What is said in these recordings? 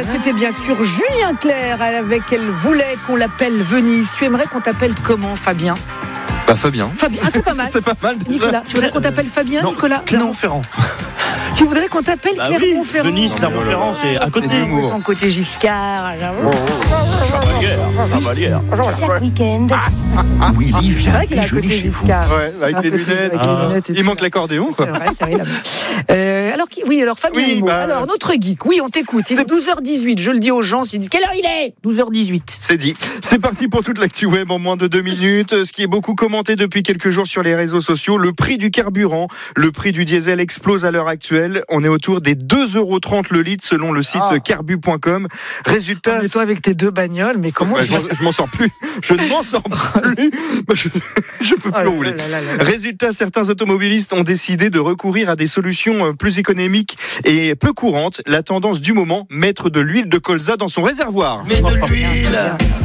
C'était bien sûr Julien Clerc avec Elle voulait qu'on l'appelle Venise. Tu aimerais qu'on t'appelle comment, Fabien ? Fabien. Ah, c'est pas mal. C'est pas mal. Nicolas, tu voudrais qu'on t'appelle Fabien, Nicolas ? Clermont-Ferrand. Tu voudrais qu'on t'appelle Clermont-Ferrand ? Venise, Clermont-Ferrand, c'est à côté. Ton côté Giscard. Cavalière. Chaque week-end. Willy vient C'est vrai qu'il a à côté déjeuner chez vous. Giscard. Ouais, avec les lunettes. Il manque l'accordéon, quoi. C'est vrai, c'est vrai. Alors Fabien Imo, alors notre geek, oui, on t'écoute. Il est 12h18, je le dis aux gens, ils disent quelle heure il est ? 12h18. C'est dit. C'est parti pour toute l'actu web en moins de 2 minutes. Ce qui est beaucoup commenté depuis quelques jours sur les réseaux sociaux, le prix du carburant, le prix du diesel explose à l'heure actuelle. On est autour des 2,30 € le litre selon le site carbu.com. Résultat... Mais toi avec tes deux bagnoles, mais comment je m'en sors plus. Je ne m'en sors plus. Je peux plus rouler. Résultat, certains automobilistes ont décidé de recourir à des solutions plus économiques et peu courantes. La tendance du moment, mettre de l'huile de colza dans son réservoir. Mais de l'huile.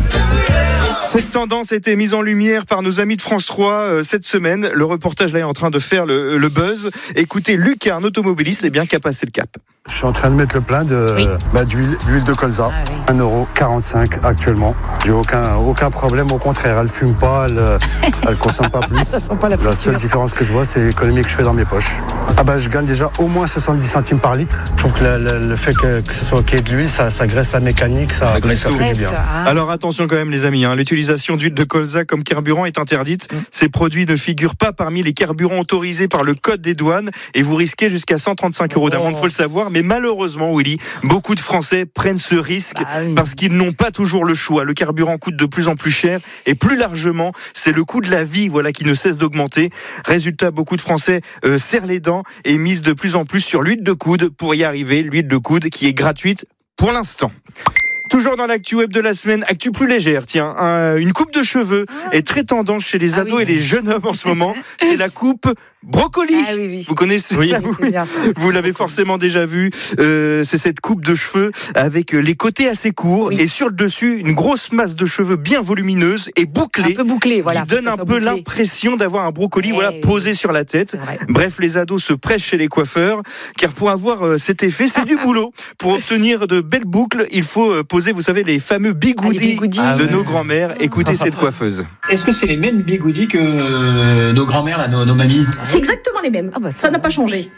Cette tendance a été mise en lumière par nos amis de France 3 cette semaine. Le reportage là est en train de faire le buzz. Écoutez, Lucas, un automobiliste, qui a passé le cap. Je suis en train de mettre le plein d'huile de colza. 1,45 € actuellement. J'ai aucun problème, au contraire, elle fume pas, elle consomme pas plus. La seule différence que je vois, c'est l'économie que je fais dans mes poches. Je gagne déjà au moins 70 centimes par litre. Je trouve que le fait que ce soit qu'il y ait de l'huile, ça graisse la mécanique, ça graisse tout bien. Alors attention quand même les amis, l'utilisation d'huile de colza comme carburant est interdite. Ces produits ne figurent pas parmi les carburants autorisés par le code des douanes et vous risquez jusqu'à 135 € d'amende, faut le savoir. Mais malheureusement, Willy, beaucoup de Français prennent ce risque parce qu'ils n'ont pas toujours le choix. Le carburant coûte de plus en plus cher et plus largement, c'est le coût de la vie qui ne cesse d'augmenter. Résultat, beaucoup de Français serrent les dents et misent de plus en plus sur l'huile de coude pour y arriver. L'huile de coude qui est gratuite pour l'instant. Toujours dans l'actu web de la semaine, actu plus légère, une coupe de cheveux est très tendance chez les ados et les jeunes hommes en ce moment. C'est la coupe brocoli. Oui. Vous connaissez ? Oui. Vous l'avez forcément déjà vu. C'est cette coupe de cheveux avec les côtés assez courts et sur le dessus une grosse masse de cheveux bien volumineuse et bouclée. Un peu bouclée, voilà. Qui donne un peu l'impression d'avoir un brocoli posé sur la tête. Bref, les ados se pressent chez les coiffeurs, car pour avoir cet effet, c'est du boulot. Pour obtenir de belles boucles, il faut poser, vous savez, les fameux bigoudis de nos grands-mères. Écoutez cette coiffeuse. Est-ce que c'est les mêmes bigoudis que nos grands-mères, là, nos mamies ? C'est exactement les mêmes. Ça n'a pas changé.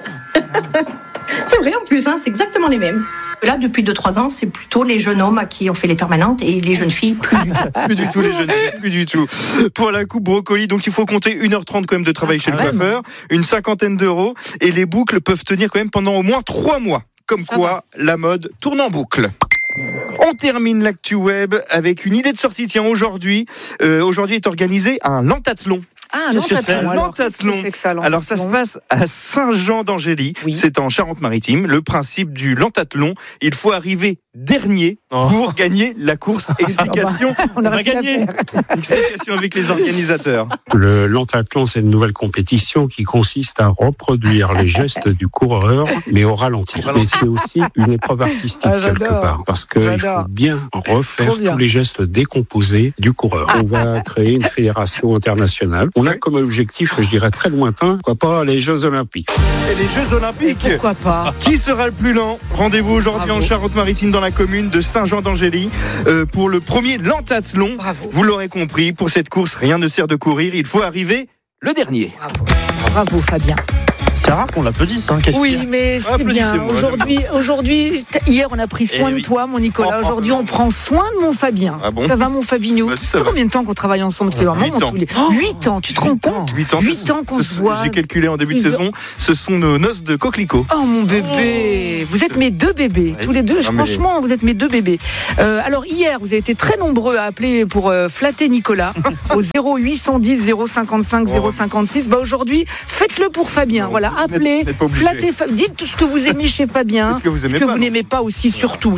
C'est vrai en plus, c'est exactement les mêmes. Là, depuis 2-3 ans, c'est plutôt les jeunes hommes à qui on fait les permanentes et les jeunes filles, plus du tout. Plus du tout, les jeunes filles, plus du tout. Pour la coupe brocoli, donc il faut compter 1h30 quand même de travail chez le coiffeur, une 50aine d'euros, et les boucles peuvent tenir quand même pendant au moins 3 mois. Comme quoi, la mode tourne en boucle. On termine l'actu web avec une idée de sortie. Aujourd'hui est organisé un lentathlon. Lentathlon. Alors ça se passe à Saint-Jean-d'Angély. C'est en Charente-Maritime. Le principe du lentathlon, il faut arriver dernier pour gagner la course. Explication. On va gagner. Explication avec les organisateurs. Le lentathlon, c'est une nouvelle compétition qui consiste à reproduire les gestes du coureur, mais au ralenti. Mais c'est aussi une épreuve artistique quelque part, parce qu'il faut bien refaire tous les gestes décomposés du coureur. On va créer une fédération internationale. On a comme objectif, je dirais très lointain, pourquoi pas les Jeux Olympiques. Et les Jeux Olympiques. Et pourquoi pas ? Qui sera le plus lent ? Rendez-vous aujourd'hui en Charente-Maritime dans la commune de Saint-Jean-d'Angély pour le premier lentathlon. Vous l'aurez compris, pour cette course, rien ne sert de courir, il faut arriver le dernier. Bravo Fabien. C'est rare qu'on l'applaudisse. Mais c'est bien. Aujourd'hui, hier, on a pris soin de toi, mon Nicolas. Aujourd'hui, on prend soin de mon Fabien. Ah bon ? Ça va, mon Fabinho ? Ça fait combien de temps qu'on travaille ensemble ? 8 ans. 8 ans, tu te rends compte ? 8 ans qu'on se voit. J'ai calculé en début de saison, ce sont nos noces de coquelicot. Oh mon bébé, vous êtes mes 2 bébés, tous les deux. Franchement, vous êtes mes 2 bébés. Alors hier, vous avez été très nombreux à appeler pour flatter Nicolas au 0810 055 056. Aujourd'hui, faites-le pour Fabien. Voilà, appelez, flattez, dites tout ce que vous aimez chez Fabien, ce que vous n'aimez pas aussi, surtout.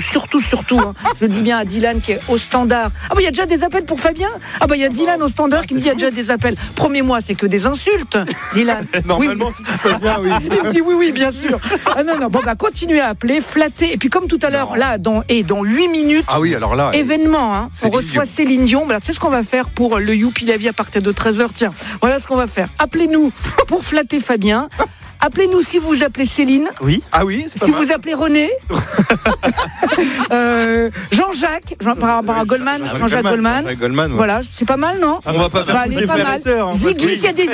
Je dis bien à Dylan qui est au standard. Il y a déjà des appels pour Fabien. Il y a Dylan au standard qui me dit il y a déjà des appels. Promets-moi, c'est que des insultes, Dylan. Normalement, si tout se passe bien, oui. Il me dit oui, bien sûr. Non. Continuez à appeler, flatter. Et puis comme tout à l'heure, là, dans 8 minutes, alors là, événement, on reçoit Céline Dion. Tu sais ce qu'on va faire pour le Youpi la vie à partir de 13h. Tiens, voilà ce qu'on va faire. Appelez-nous pour flatter Fabien. Appelez-nous si vous appelez Céline. Oui. Si vous appelez René. Jean-Jacques, par rapport à Goldman, Jean-Jacques Goldman. Goldman, ouais. Voilà, c'est pas mal, non? On va pas faire tous ses frères et sœurs. Ziggy, s'il y a des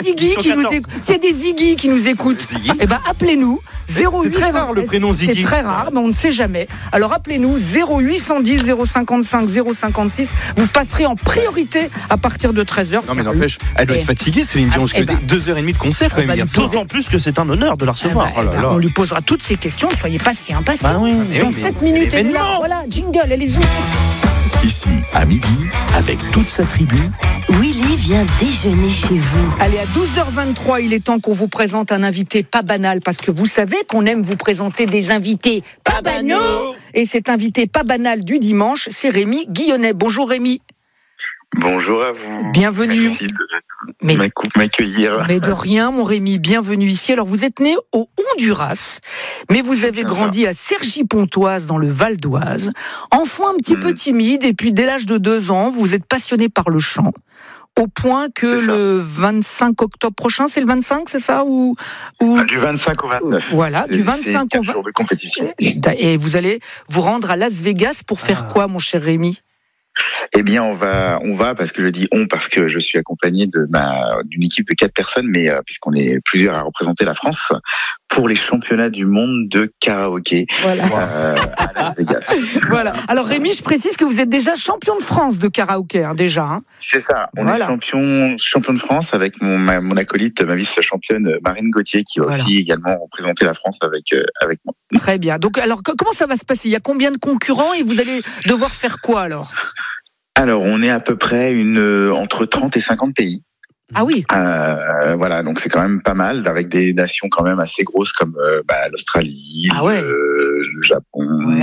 Ziggy qui nous écoutent, eh ben appelez-nous. 0800. C'est très rare le prénom Ziggy. C'est très rare, mais on ne sait jamais. Alors appelez-nous 0810 055 056. Vous passerez en priorité à partir de 13h. Non mais n'empêche, elle doit être fatiguée, Céline Dion, parce que 2h30 de concert quand même hier soir. D'autant plus que c'est un honneur de la recevoir. On lui posera toutes ces questions, ne soyez pas si impatients. Dans 7 minutes, elle est là. Voilà, jingle, elle est où? Ici, à midi, avec toute sa tribu, Willy vient déjeuner chez vous. Allez, à 12h23, il est temps qu'on vous présente un invité pas banal, parce que vous savez qu'on aime vous présenter des invités pas banaux. Et cet invité pas banal du dimanche, c'est Rémi Guillonnet. Bonjour Rémi. Bonjour à vous. Bienvenue. Merci de m'accueillir. Mais de rien, mon Rémi, bienvenue ici. Alors, vous êtes né au Honduras, mais vous avez grandi à Cergy-Pontoise, dans le Val d'Oise. Enfant un petit peu timide, et puis dès l'âge de 2 ans, vous êtes passionné par le chant. Au point que le 25 octobre prochain, c'est le 25, c'est ça ou... Du 25 au 29. Voilà, du 25 au 29. Jours de compétition. Et vous allez vous rendre à Las Vegas pour faire quoi, mon cher Rémi? Eh bien, on va parce que je dis parce que je suis accompagné d'une équipe de 4 personnes, mais puisqu'on est plusieurs à représenter la France pour les championnats du monde de karaoké à Las Vegas. Voilà. Alors Rémi, je précise que vous êtes déjà champion de France de karaoké, déjà. Hein. C'est ça. On est champion de France avec mon acolyte, ma vice-championne Marine Gauthier, qui va aussi également représenter la France avec moi. Très bien. Donc, alors, comment ça va se passer? Il y a combien de concurrents et vous allez devoir faire quoi alors? Alors, on est à peu près entre 30 et 50 pays. Ah oui. Voilà, donc c'est quand même pas mal, avec des nations quand même assez grosses comme l'Australie, le Japon,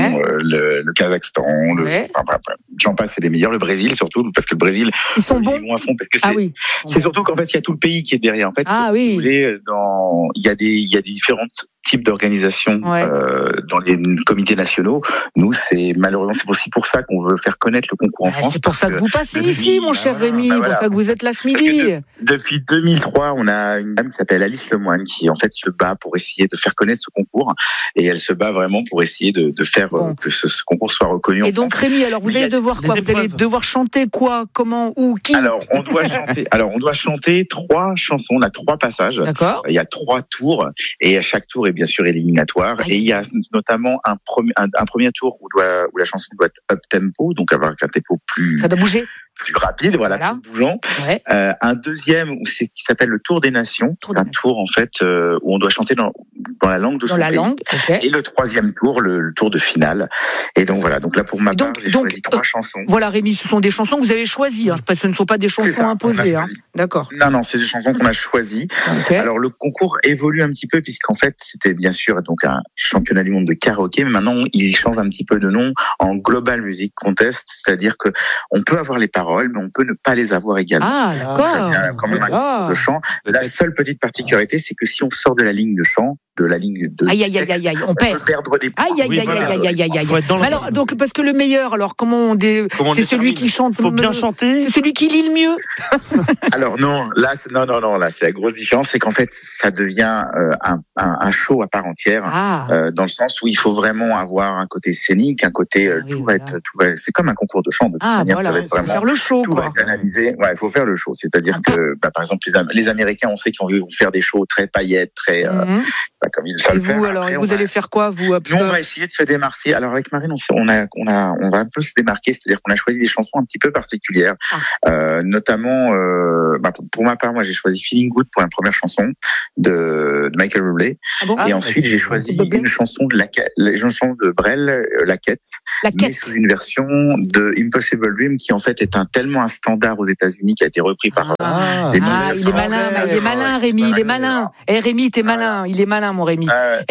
le Kazakhstan, j'en passe, c'est des meilleurs, le Brésil surtout, parce que le Brésil, ils sont bons à fond, parce que c'est surtout qu'en fait il y a tout le pays qui est derrière. En fait, si vous voulez, il y a des différents types d'organisations dans les comités nationaux. Nous, c'est aussi pour ça qu'on veut faire connaître le concours en France. C'est pour ça que vous passez ici, mon cher Rémi, pour ça que vous êtes là ce midi. Depuis 2003, on a une dame qui s'appelle Alice Lemoine qui en fait se bat pour essayer de faire connaître ce concours, et elle se bat vraiment pour essayer de faire que ce concours soit reconnu. Et donc Rémi, alors vous allez devoir quoi? Vous allez devoir chanter quoi? Comment? Où? Qui? Alors on doit chanter 3 chansons. On a 3 passages. D'accord. Il y a 3 tours, et à chaque tour est bien sûr éliminatoire. Et il y a notamment un premier tour où la chanson doit être up tempo, donc avoir un tempo plus. Ça doit bouger. Plus rapide, plus bougeant. Ouais. Un deuxième qui s'appelle le Tour des Nations, tour en fait où on doit chanter dans la langue de son pays. Okay. Et le 3e tour, le tour de finale. Et donc voilà, donc là pour ma part, j'ai choisi 3 chansons. Voilà Rémi, ce sont des chansons que vous avez choisies, parce que ce ne sont pas des chansons imposées. D'accord. Non, c'est des chansons qu'on a choisies. Okay. Alors le concours évolue un petit peu, puisqu'en fait c'était bien sûr donc un championnat du monde de karaoké, mais maintenant il change un petit peu de nom en Global Music Contest, c'est-à-dire que on peut avoir les paroles, mais on peut ne pas les avoir également. Ah, d'accord. C'est quand même un concours de chant. La seule petite particularité, c'est que si on sort de la ligne de chant, de la ligne de aïe, on perd. Peut perdre des points. Aïe. Alors, donc, parce que le meilleur, alors, c'est celui qui chante. Faut bien chanter. C'est celui qui lit le mieux. Alors, non, là, c'est la grosse différence, c'est qu'en fait, ça devient un show à part entière, dans le sens où il faut vraiment avoir un côté scénique, un côté, c'est comme un concours de chant, de toute manière, ça va être vraiment, faire le show, tout va être analysé. Ouais, il faut faire le show. C'est-à-dire que, par exemple, les Américains, on sait qu'ils vont faire des shows très paillettes, très, comme ils savent faire. Et vous, alors, vous allez faire quoi, vous? Nous, on va essayer de se démarquer. Alors, avec Marine, on va un peu se démarquer, c'est-à-dire qu'on a choisi des chansons un petit peu particulières, notamment, pour ma part, moi, j'ai choisi Feeling Good pour la première chanson de Michael Bublé. Et ensuite, j'ai choisi une chanson de Brel, La Quête, mais sous une version de Impossible Dream, qui en fait est tellement un standard aux États-Unis, qui a été repris par il est malin, Rémi, il est malin. Rémi, t'es malin, il est malin, mon Rémi.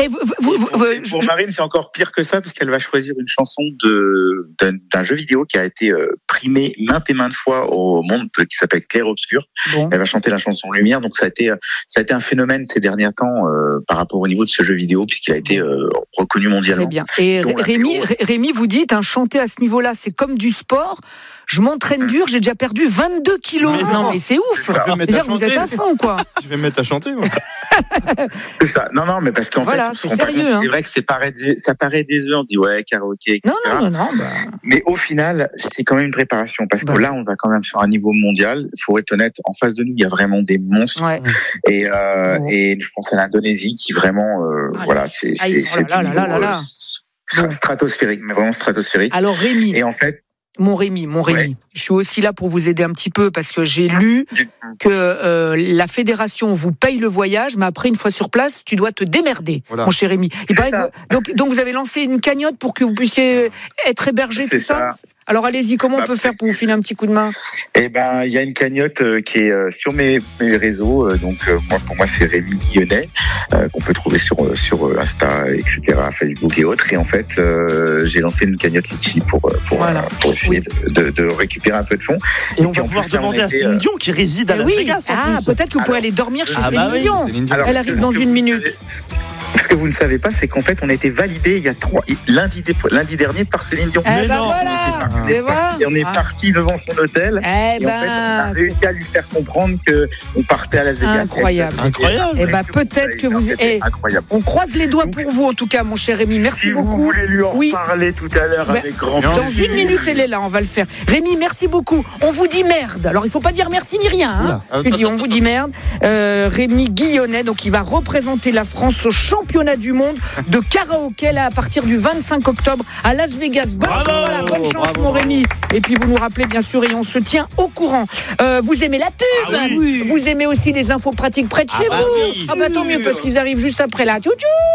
Pour Marine, c'est encore pire que ça, parce qu'elle va choisir une chanson d'un jeu vidéo qui a été primé maintes et maintes fois au monde, qui s'appelle Clair Obscur. Elle va chanter la chanson Lumière, donc ça a été un phénomène ces derniers temps par rapport au niveau de ce jeu vidéo, puisqu'il a été reconnu mondialement. Très bien. Et Rémi, vous dites, chanter à ce niveau-là, c'est comme du sport. Je m'entraîne dur, j'ai déjà perdu 22 kilos. Mais c'est ouf. Vous êtes à fond, quoi. Je vais me mettre à chanter, moi. C'est ça. Non, mais parce qu'en fait, c'est sérieux. C'est vrai que ça paraît décevant. On dit ouais, karaoké, etc. Non. Mais au final, c'est quand même une préparation parce que là, on va quand même sur un niveau mondial. Il faut être honnête. En face de nous, il y a vraiment des monstres. Ouais. Et je pense à l'Indonésie qui vraiment, c'est stratosphérique, mais vraiment stratosphérique. Alors Rémi. Et en fait. Mon Rémi, je suis aussi là pour vous aider un petit peu parce que j'ai lu que la fédération vous paye le voyage, mais après, une fois sur place, tu dois te démerder, mon cher Rémi. Il paraît que, donc vous avez lancé une cagnotte pour que vous puissiez être hébergé, tout ça. Alors allez-y, comment on peut faire pour vous filer un petit coup de main ? Eh ben, il y a une cagnotte qui est sur mes réseaux. Pour moi, c'est Rémi Guillonnet, qu'on peut trouver sur Insta, etc., Facebook et autres. Et en fait, j'ai lancé une cagnotte Litchi pour essayer de récupérer un peu de fonds. Et on va pouvoir demander à Céline Dion qui réside à Las Vegas. Peut-être que vous pourrez aller dormir chez Céline Dion. Elle arrive dans une minute. Ce que vous ne savez pas, c'est qu'en fait, on a été validé lundi dernier par Céline Dion. On est parti devant son hôtel. Et en fait, on a réussi à lui faire comprendre qu'on partait à Las Vegas. Incroyable. Et peut-être que vous. On croise les doigts pour vous, en tout cas, mon cher Rémi. Merci beaucoup. Si vous voulez lui en parler tout à l'heure avec grand plaisir. Dans une minute, elle est là, on va le faire. Rémi, merci beaucoup. On vous dit merde. Alors, il ne faut pas dire merci ni rien. On vous dit merde. Rémi Guillonnet, donc il va représenter la France au championnat du monde de karaoké là, à partir du 25 octobre à Las Vegas. Bonne chance mon Rémi. Et puis vous nous rappelez bien sûr et on se tient au courant. Vous aimez la pub, vous aimez aussi les infos pratiques près de chez vous. Tant mieux parce qu'ils arrivent juste après là.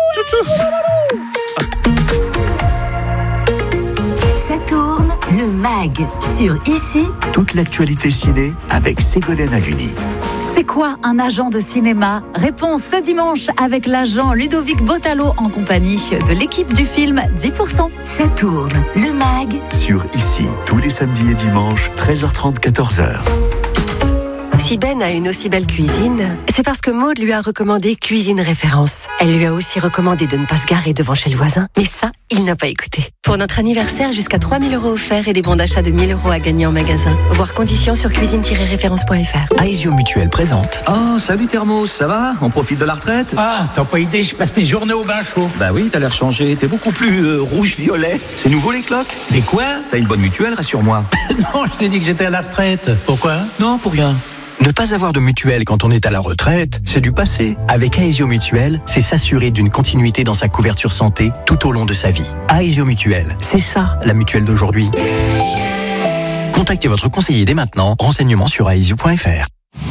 Ça tourne, le MAG sur Ici. Toute l'actualité ciné avec Ségolène Haluni. C'est quoi un agent de cinéma ? Réponse ce dimanche avec l'agent Ludovic Botalo en compagnie de l'équipe du film 10%. Ça tourne, le MAG sur Ici, tous les samedis et dimanches, 13h30, 14h. Si Ben a une aussi belle cuisine, c'est parce que Maud lui a recommandé Cuisine Référence. Elle lui a aussi recommandé de ne pas se garer devant chez le voisin, mais ça, il n'a pas écouté. Pour notre anniversaire, jusqu'à 3 000 € offerts et des bons d'achat de 1 000 € à gagner en magasin. Voir conditions sur cuisine-référence.fr. Aesio Mutuelle présente. Oh, salut Thermos, ça va ? On profite de la retraite ? Ah, t'as pas idée, je passe mes journées au bain chaud. Bah oui, t'as l'air changé, t'es beaucoup plus rouge-violet. C'est nouveau les cloques ? Mais quoi ? T'as une bonne mutuelle, rassure-moi. Non, je t'ai dit que j'étais à la retraite. Pourquoi ? Non, pour rien. Ne pas avoir de mutuelle quand on est à la retraite, c'est du passé. Avec Aesio Mutuelle, c'est s'assurer d'une continuité dans sa couverture santé tout au long de sa vie. Aesio Mutuelle, c'est ça la mutuelle d'aujourd'hui. Contactez votre conseiller dès maintenant. Renseignements sur aesio.fr.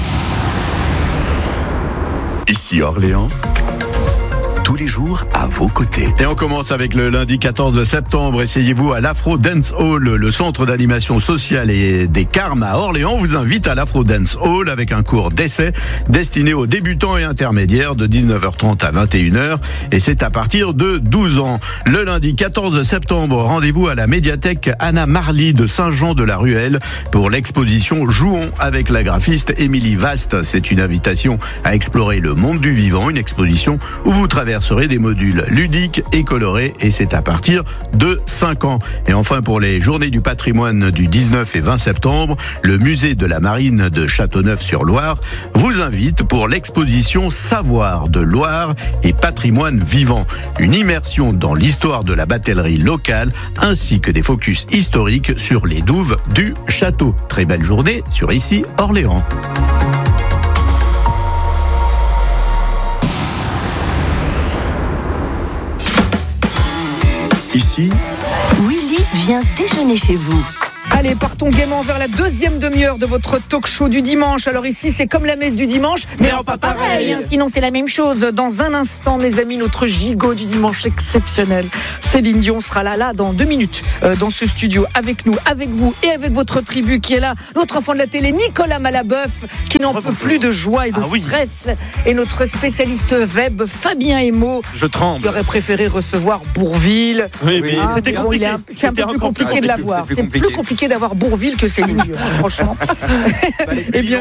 Ici Orléans. Tous les jours à vos côtés. Et on commence avec le lundi 14 septembre. Essayez-vous à l'Afro Dance Hall, le centre d'animation sociale et des Carmes à Orléans vous invite à l'Afro Dance Hall avec un cours d'essai destiné aux débutants et intermédiaires de 19h30 à 21h. Et c'est à partir de 12 ans. Le lundi 14 septembre, rendez-vous à la médiathèque Anna Marly de Saint-Jean-de-la-Ruelle pour l'exposition Jouons avec la graphiste Émilie Vaste. C'est une invitation à explorer le monde du vivant, une exposition où vous traversez des modules ludiques et colorés et c'est à partir de 5 ans. Et enfin pour les journées du patrimoine du 19 et 20 septembre, le musée de la Marine de Châteauneuf-sur-Loire vous invite pour l'exposition Savoir de Loire et patrimoine vivant. Une immersion dans l'histoire de la batellerie locale ainsi que des focus historiques sur les douves du château. Très belle journée sur Ici Orléans. Ici, Willy vient déjeuner chez vous. Allez, partons gaiement vers la deuxième demi-heure de votre talk show du dimanche. Alors ici, c'est comme la messe du dimanche, mais pas pareil. Sinon, c'est la même chose. Dans un instant, mes amis, notre gigot du dimanche exceptionnel. Céline Dion sera là, dans 2 minutes, dans ce studio, avec nous, avec vous et avec votre tribu qui est là. Notre enfant de la télé, Nicolas Malabeuf, qui n'en peut plus de joie et de stress. Et notre spécialiste web, Fabien Emo. Je tremble. Qui aurait préféré recevoir Bourville. Oui, mais c'était compliqué. C'est un peu plus compliqué de l'avoir. C'est plus compliqué compliqué d'avoir Bourvil que Céline Dion, franchement. Et bien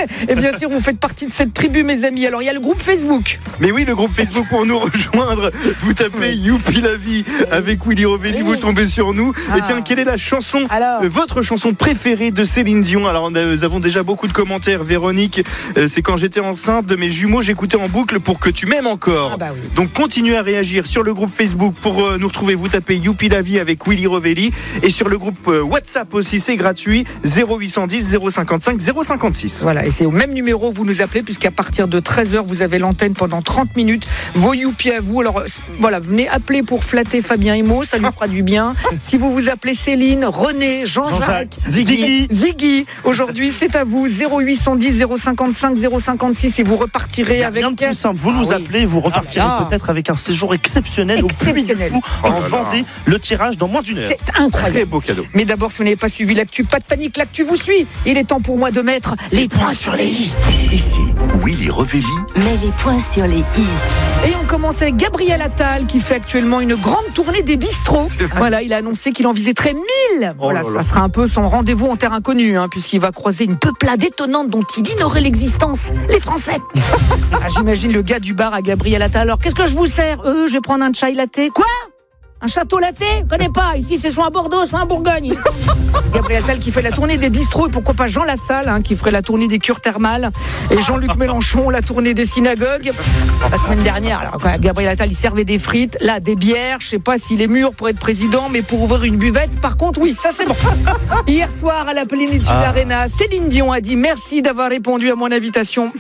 sûr, vous faites partie de cette tribu, mes amis. Alors, il y a le groupe Facebook. Mais oui, le groupe Facebook, pour nous rejoindre, vous tapez Youpi la vie avec Willy Rovelli, vous tombez sur nous. Et tiens, quelle est la chanson, votre chanson préférée de Céline Dion? Alors, nous avons déjà beaucoup de commentaires. Véronique, c'est quand j'étais enceinte de mes jumeaux, j'écoutais en boucle Pour que tu m'aimes encore. Oui. Donc, continuez à réagir sur le groupe Facebook pour nous retrouver. Vous tapez Youpi la vie avec Willy Rovelli. Et sur le groupe WhatsApp aussi, c'est gratuit. 0810 055 056. Voilà, et c'est au même numéro vous nous appelez, puisqu'à partir de 13h, vous avez l'antenne pendant 30 minutes. Vos Youpi à vous. Alors, voilà, venez appeler pour flatter Fabien Imo, ça lui fera du bien. Si vous vous appelez Céline, René, Jean-Jacques, Ziggy, aujourd'hui, c'est à vous. 0810 055 056 et vous repartirez avec... Rien de plus simple, vous nous appelez, vous repartirez peut-être avec un séjour exceptionnel au Puy du Fou en Vendée. Le tirage dans moins d'une heure. C'est incroyable. Très beau cadeau. Mais d'abord, si vous n'avez pas suivi l'actu, pas de panique, l'actu vous suit. Il est temps pour moi de mettre les points sur les i. Ici, Willy Rovelli met les points sur les i. Et on commence avec Gabriel Attal qui fait actuellement une grande tournée des bistrots. Voilà, il a annoncé qu'il en visiterait 1000. Voilà, ça sera un peu son rendez-vous en terre inconnue, puisqu'il va croiser une peuplade étonnante dont il ignorait l'existence, les Français. J'imagine le gars du bar à Gabriel Attal. Alors, qu'est-ce que je vous sers? Je vais prendre un chai latte. Quoi? Un château latte? Je connais pas. Ici, c'est soit un Bordeaux, soit un Bourgogne. Gabriel Attal qui fait la tournée des bistrots, et pourquoi pas Jean Lassalle, qui ferait la tournée des cures thermales, et Jean-Luc Mélenchon, la tournée des synagogues. La semaine dernière, alors, quand Gabriel Attal, il servait des frites, là, des bières. Je sais pas s'il est mûr pour être président, mais pour ouvrir une buvette, par contre, oui, ça c'est bon. Hier soir, à la Plénitude Arena, Céline Dion a dit merci d'avoir répondu à mon invitation.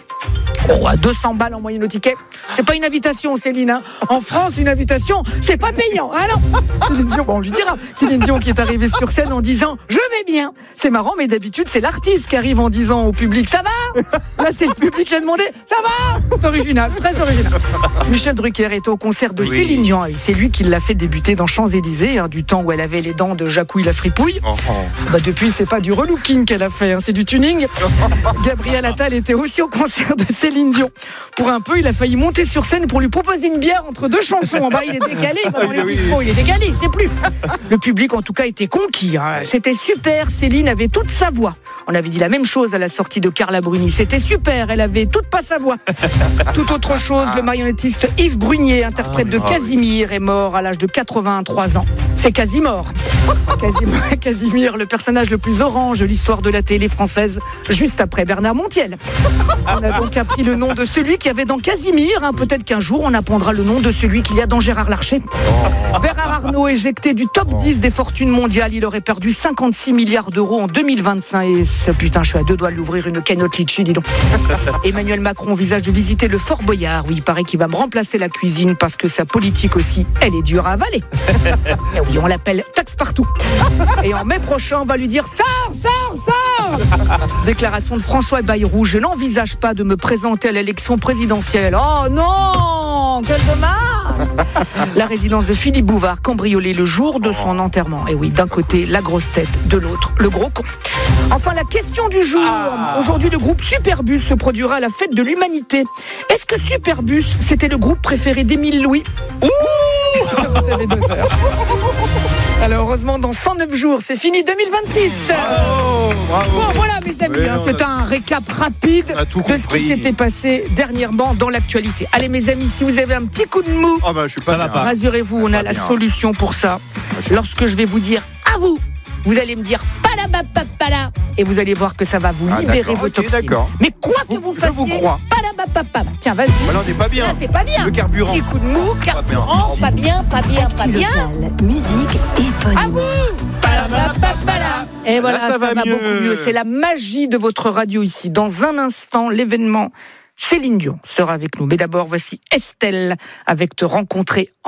À 200 balles en moyenne au ticket. C'est pas une invitation, Céline. En France, une invitation, c'est pas payant. Ah non. Céline Dion, on lui dira. Céline Dion qui est arrivée sur scène en disant je vais bien. C'est marrant, mais d'habitude, c'est l'artiste qui arrive en disant au public ça va. Là, c'est le public qui a demandé ça va. C'est original, très original. Michel Drucker était au concert de Céline Dion. Et c'est lui qui l'a fait débuter dans Champs-Élysées, du temps où elle avait les dents de Jacouille la fripouille. Depuis, c'est pas du relooking qu'elle a fait, c'est du tuning. Gabriel Attal était aussi au concert de Céline Dion. Pour un peu, il a failli monter sur scène pour lui proposer une bière entre deux chansons. En bas, il est décalé, dans les bistrots, il est décalé, il sait plus. Le public, en tout cas, était conquis. C'était super, Céline avait toute sa voix. On avait dit la même chose à la sortie de Carla Bruni. C'était super, elle avait toute pas sa voix. Tout autre chose, le marionnettiste Yves Brunier, interprète de Casimir, est mort à l'âge de 83 ans. C'est Casimir. Casimir, le personnage le plus orange de l'histoire de la télé française, juste après Bernard Montiel. On a donc appris le nom de celui qui avait dans Casimir. Peut-être qu'un jour, on apprendra le nom de celui qu'il y a dans Gérard Larcher. Bernard Arnault, éjecté du top 10 des fortunes mondiales. Il aurait perdu 56 milliards d'euros en 2025. Et putain, je suis à deux doigts de l'ouvrir une cagnotte litchi, dis donc. Emmanuel Macron envisage de visiter le Fort Boyard. Oui, il paraît qu'il va me remplacer la cuisine parce que sa politique aussi, elle est dure à avaler. Et oui, on l'appelle taxe partout. Et en mai prochain, on va lui dire sors. Déclaration de François Bayrou. Je n'envisage pas de me présenter à l'élection présidentielle. Oh non, quel dommage. La résidence de Philippe Bouvard cambriolée le jour de son enterrement. Et oui, d'un côté, la grosse tête, de l'autre, le gros con. Enfin, la question du jour. Aujourd'hui, le groupe Superbus se produira à la fête de l'humanité. Est-ce que Superbus, c'était le groupe préféré d'Émile Louis? Vous avez 2 heures. Alors, heureusement, dans 109 jours, c'est fini 2026. Bravo. Bon, voilà, mes amis, c'est un récap rapide de ce qui s'était passé dernièrement dans l'actualité. Allez, mes amis, si vous avez un petit coup de mou, je suis pas rassurez-vous, on a la solution pour ça. Lorsque je vais vous dire à vous, vous allez me dire palabapapala et vous allez voir que ça va vous libérer vos toxines. Mais quoi que vous fassiez, palabapapala. Tiens, vas-y. Là, t'es pas bien. Là, t'es pas bien. Le carburant. Petit coup de mou, carburant, pas bien. Musique et bonne. À vous. Palabapapala. Et voilà, ça va beaucoup mieux. C'est la magie de votre radio ici. Dans un instant, l'événement Céline Dion sera avec nous. Mais d'abord, voici Estelle avec Te rencontrer en